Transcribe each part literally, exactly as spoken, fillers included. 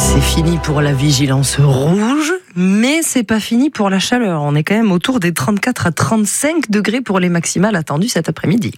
C'est fini pour la vigilance rouge, mais c'est pas fini pour la chaleur. On est quand même autour des trente-quatre à trente-cinq degrés pour les maximales attendues cet après-midi.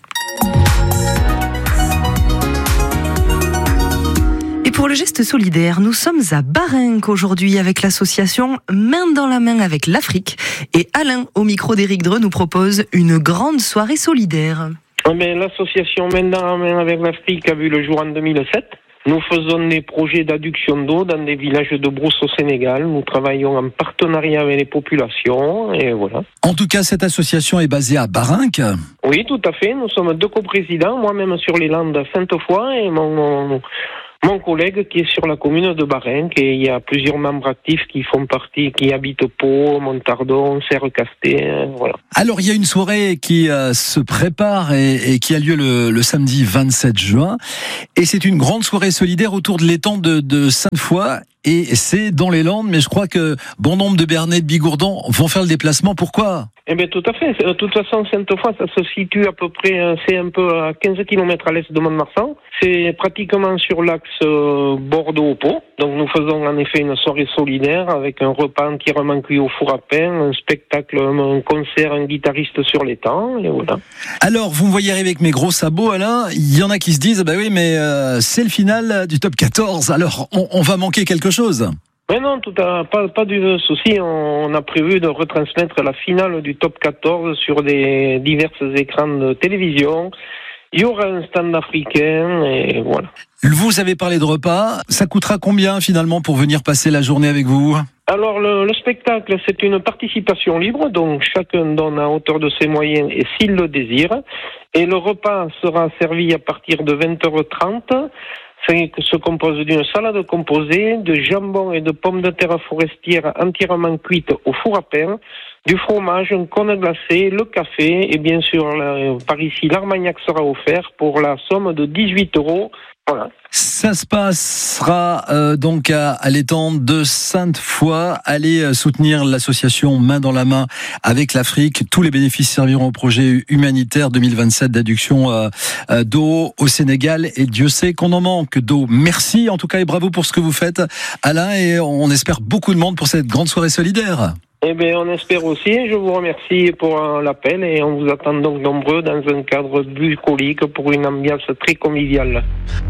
Et pour le geste solidaire, nous sommes à Barenc aujourd'hui avec l'association Main dans la main avec l'Afrique. Et Alain, au micro d'Éric Dreux, nous propose une grande soirée solidaire. Mais l'association Main dans la main avec l'Afrique a vu le jour en deux mille sept. Nous faisons des projets d'adduction d'eau dans des villages de brousse au Sénégal. Nous travaillons en partenariat avec les populations et voilà. En tout cas, cette association est basée à Barenc. Oui, tout à fait. Nous sommes deux coprésidents, moi-même sur les Landes Sainte-Foy et mon, mon, mon collègue qui est sur la commune de Barenc. Et il y a plusieurs membres actifs qui font partie, qui habitent Pau, Montardon, Serre-Casté, voilà. Alors, il y a une soirée qui euh, se prépare et, et qui a lieu le, le samedi vingt-sept juin. Et c'est une grande soirée solidaire autour de l'étang de, de Sainte-Foy. Et c'est dans les Landes, mais je crois que bon nombre de Bernais, de Bigourdan vont faire le déplacement. Pourquoi ? Eh bien, tout à fait. De toute façon, Sainte-Foy, ça se situe à peu près, c'est un peu à quinze kilomètres à l'est de Mont-de-Marsan. C'est pratiquement sur l'axe Bordeaux-Pau. Donc, nous faisons en effet une soirée solidaire avec un repas entièrement cuit au four à pain, un spectacle, un concert, un guitariste sur l'étang, et voilà. Alors, vous me voyez arriver avec mes gros sabots, Alain. Il y en a qui se disent, bah oui, mais euh, c'est le final du top quatorze. Alors, on, on va manquer quelque chose. Mais non, tout à, pas, pas du souci. On a prévu de retransmettre la finale du top quatorze sur des divers écrans de télévision. Il y aura un stand africain et voilà. Vous avez parlé de repas. Ça coûtera combien finalement pour venir passer la journée avec vous ? Alors le, le spectacle, c'est une participation libre, donc chacun donne à hauteur de ses moyens et s'il le désire. Et le repas sera servi à partir de vingt heures trente. C'est se compose d'une salade composée de jambon et de pommes de terre forestières entièrement cuites au four à pain, du fromage, un cône glacé, le café et bien sûr la, par ici l'armagnac sera offert pour la somme de dix-huit euros. Voilà. Ça se passera euh, donc à, à l'étang de Sainte-Foy. Allez euh, soutenir l'association Main dans la main avec l'Afrique. Tous les bénéfices serviront au projet humanitaire deux mille vingt-sept d'adduction euh, euh, d'eau au Sénégal. Et Dieu sait qu'on en manque d'eau. Merci en tout cas et bravo pour ce que vous faites, Alain. Et on espère beaucoup de monde pour cette grande soirée solidaire. Eh bien, on espère aussi. Je vous remercie pour l'appel et on vous attend donc nombreux dans un cadre bucolique pour une ambiance très conviviale.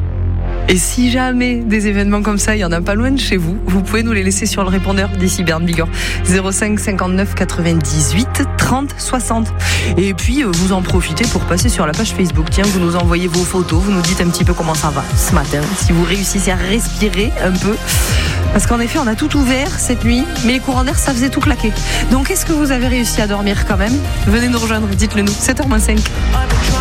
Et si jamais des événements comme ça, il y en a pas loin de chez vous, vous pouvez nous les laisser sur le répondeur d'ici Berne Bigorre zéro cinq cinquante-neuf quatre-vingt-dix-huit trente soixante. Et puis vous en profitez pour passer sur la page Facebook. Tiens, vous nous envoyez vos photos, vous nous dites un petit peu comment ça va ce matin, si vous réussissez à respirer un peu. Parce qu'en effet, on a tout ouvert cette nuit, mais les courants d'air, ça faisait tout claquer. Donc, est-ce que vous avez réussi à dormir quand même ? Venez nous rejoindre, dites-le nous, sept heures moins cinq.